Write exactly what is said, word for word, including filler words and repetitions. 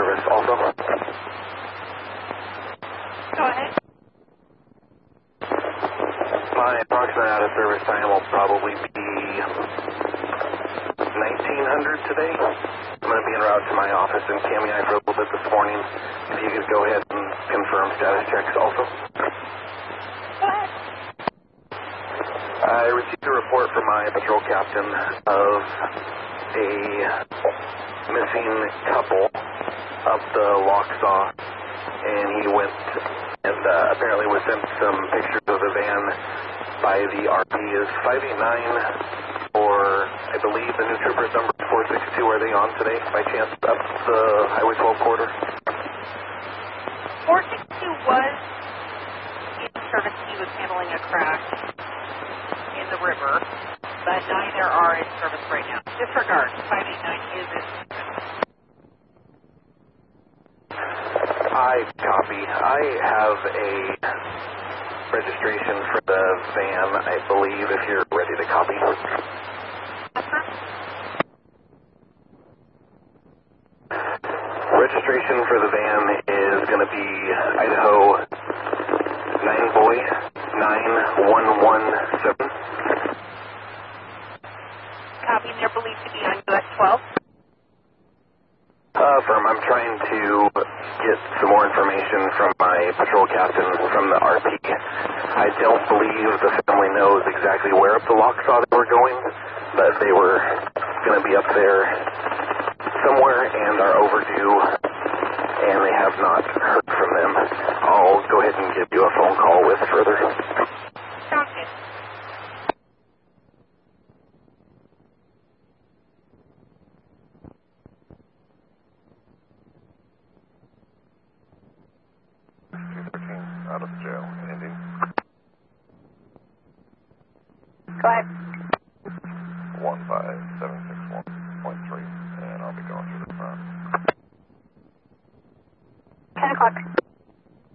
service also. Go ahead. My approximate out of service time will probably be nineteen hundred today. I'm going to be en route to my office in Cammy for a little bit this morning. If you could go ahead and confirm status checks also. Go ahead. I received a report from my patrol captain of a missing couple up the Locksaw, and he went and uh, apparently was sent some pictures of the van by the R P. Is five eight nine, or I believe the new trooper's number four six two, are they on today by chance up the Highway twelve corridor? four six two was in service. He was handling a crash in the river, but neither are in service right now. Disregard. five eight nine is in service. I copy. I have a registration for the van, I believe, if you're ready to copy. Registration for the van is going to be Idaho nine boy nine one one seven. Copy. They're believed to be on U S twelve. Uh, firm, I'm trying to get some more information from my patrol captain from the R P. I don't believe the family knows exactly where up the Locksaw they were going, but they were going to be up there somewhere and are overdue, and they have not heard from them. I'll go ahead and give you a phone call with further. Sounds good. Out of jail. Anything? Go ahead. one five seven six one point three, and I'll be going through the front. ten o'clock.